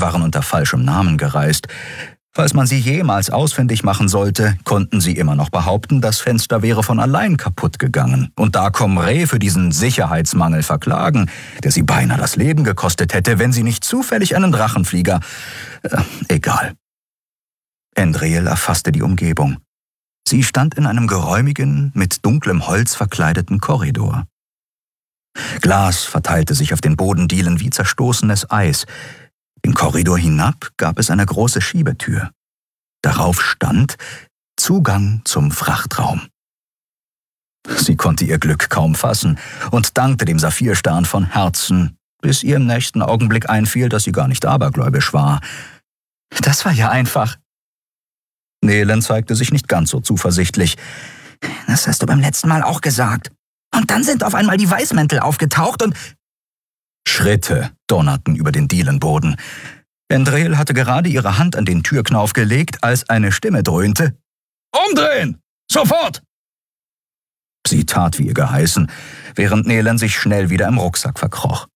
waren unter falschem Namen gereist. Falls man sie jemals ausfindig machen sollte, konnten sie immer noch behaupten, das Fenster wäre von allein kaputt gegangen. Und da Comrie für diesen Sicherheitsmangel verklagen, der sie beinahe das Leben gekostet hätte, wenn sie nicht zufällig einen Drachenflieger... egal. Andriel erfasste die Umgebung. Sie stand in einem geräumigen, mit dunklem Holz verkleideten Korridor. Glas verteilte sich auf den Bodendielen wie zerstoßenes Eis. Den Korridor hinab gab es eine große Schiebetür. Darauf stand Zugang zum Frachtraum. Sie konnte ihr Glück kaum fassen und dankte dem Saphirstern von Herzen, bis ihr im nächsten Augenblick einfiel, dass sie gar nicht abergläubisch war. Das war ja einfach. Nelen zeigte sich nicht ganz so zuversichtlich. Das hast du beim letzten Mal auch gesagt. Und dann sind auf einmal die Weißmäntel aufgetaucht und... Schritte donnerten über den Dielenboden. Andriel hatte gerade ihre Hand an den Türknauf gelegt, als eine Stimme dröhnte. »Umdrehen! Sofort!« Sie tat wie ihr geheißen, während Nelen sich schnell wieder im Rucksack verkroch.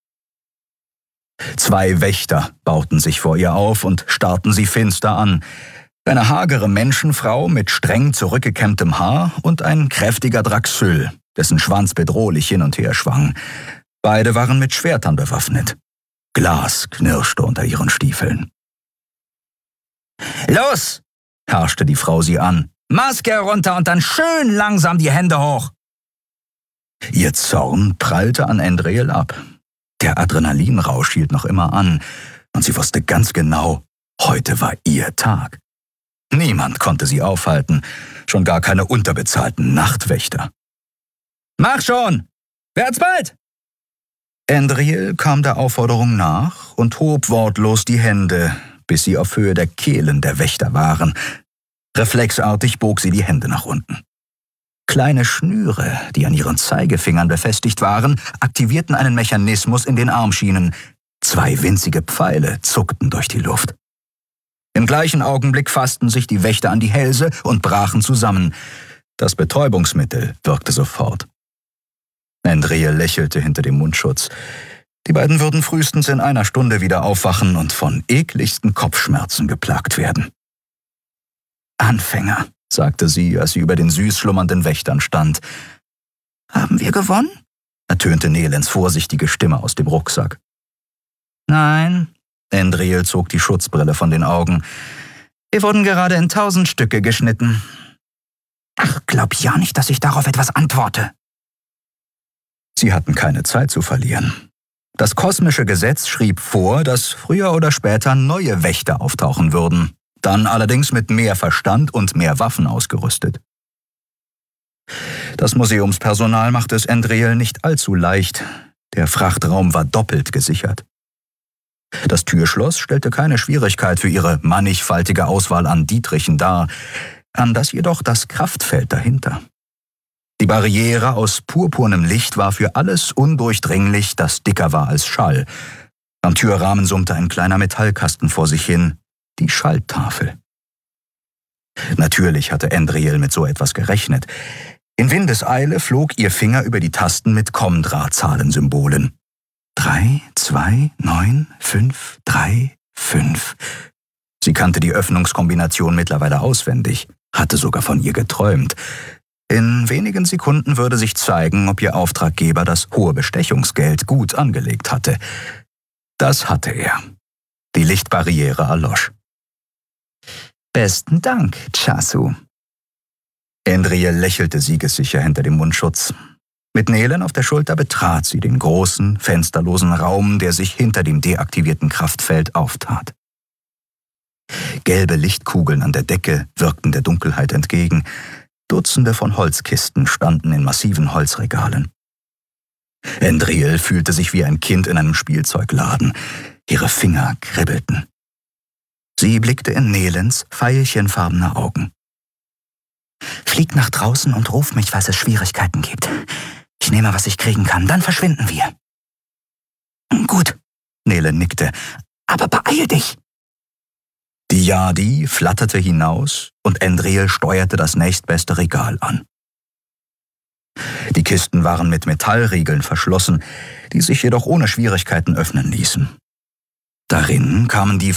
2 Wächter bauten sich vor ihr auf und starrten sie finster an. Eine hagere Menschenfrau mit streng zurückgekämmtem Haar und ein kräftiger Draxyl, dessen Schwanz bedrohlich hin und her schwang. Beide waren mit Schwertern bewaffnet. Glas knirschte unter ihren Stiefeln. »Los!« herrschte die Frau sie an. »Maske herunter und dann schön langsam die Hände hoch!« Ihr Zorn prallte an Andriel ab. Der Adrenalinrausch hielt noch immer an, und sie wusste ganz genau, heute war ihr Tag. Niemand konnte sie aufhalten, schon gar keine unterbezahlten Nachtwächter. »Mach schon! Wärts bald!« Andriel kam der Aufforderung nach und hob wortlos die Hände, bis sie auf Höhe der Kehlen der Wächter waren. Reflexartig bog sie die Hände nach unten. Kleine Schnüre, die an ihren Zeigefingern befestigt waren, aktivierten einen Mechanismus in den Armschienen. 2 winzige Pfeile zuckten durch die Luft. Im gleichen Augenblick fassten sich die Wächter an die Hälse und brachen zusammen. Das Betäubungsmittel wirkte sofort. Andriel lächelte hinter dem Mundschutz. Die beiden würden frühestens in einer Stunde wieder aufwachen und von ekligsten Kopfschmerzen geplagt werden. »Anfänger«, sagte sie, als sie über den süß schlummernden Wächtern stand. »Haben wir gewonnen?« ertönte Nelens vorsichtige Stimme aus dem Rucksack. »Nein«, Andriel zog die Schutzbrille von den Augen. »Wir wurden gerade in 1000 Stücke geschnitten.« »Ach, glaub ja nicht, dass ich darauf etwas antworte.« Sie hatten keine Zeit zu verlieren. Das kosmische Gesetz schrieb vor, dass früher oder später neue Wächter auftauchen würden, dann allerdings mit mehr Verstand und mehr Waffen ausgerüstet. Das Museumspersonal machte es Andriel nicht allzu leicht. Der Frachtraum war doppelt gesichert. Das Türschloss stellte keine Schwierigkeit für ihre mannigfaltige Auswahl an Dietrichen dar, anders jedoch das Kraftfeld dahinter. Die Barriere aus purpurnem Licht war für alles undurchdringlich, das dicker war als Schall. Am Türrahmen summte ein kleiner Metallkasten vor sich hin, die Schalltafel. Natürlich hatte Andriel mit so etwas gerechnet. In Windeseile flog ihr Finger über die Tasten mit Kommdrahtzahlensymbolen. 3, 2, 9, 5, 3, 5. Sie kannte die Öffnungskombination mittlerweile auswendig, hatte sogar von ihr geträumt. In wenigen Sekunden würde sich zeigen, ob ihr Auftraggeber das hohe Bestechungsgeld gut angelegt hatte. Das hatte er. Die Lichtbarriere erlosch. »Besten Dank, Chasu.« Andriel lächelte siegessicher hinter dem Mundschutz. Mit Nelen auf der Schulter betrat sie den großen, fensterlosen Raum, der sich hinter dem deaktivierten Kraftfeld auftat. Gelbe Lichtkugeln an der Decke wirkten der Dunkelheit entgegen. Dutzende von Holzkisten standen in massiven Holzregalen. Andriel fühlte sich wie ein Kind in einem Spielzeugladen. Ihre Finger kribbelten. Sie blickte in Nelens veilchenfarbene Augen. »Flieg nach draußen und ruf mich, falls es Schwierigkeiten gibt. Ich nehme, was ich kriegen kann, dann verschwinden wir.« »Gut«, Nelen nickte, »aber beeil dich!« Die Yadi flatterte hinaus und Andriel steuerte das nächstbeste Regal an. Die Kisten waren mit Metallriegeln verschlossen, die sich jedoch ohne Schwierigkeiten öffnen ließen. Darin kamen die